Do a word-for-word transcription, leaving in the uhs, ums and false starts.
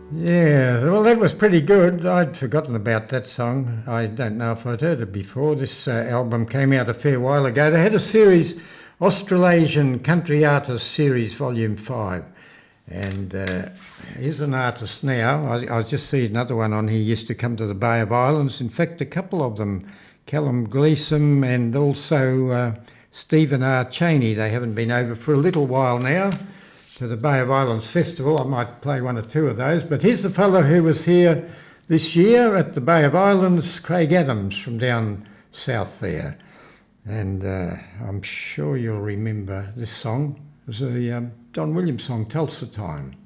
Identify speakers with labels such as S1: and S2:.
S1: Yeah, well, that was pretty good. I'd forgotten about that song. I don't know if I'd heard it before. This uh, album came out a fair while ago. They had a series, Australasian Country Artists Series, Volume five. And uh, here's an artist now. I, I just see another one on here, used to come to the Bay of Islands. In fact, a couple of them, Callum Gleeson and also uh, Stephen R. Cheney. They haven't been over for a little while now to the Bay of Islands Festival. I might play one or two of those. But here's the fellow who was here this year at the Bay of Islands, Craig Adams from down south there. And uh, I'm sure you'll remember this song. It was a um, Don Williams song, Tulsa Time.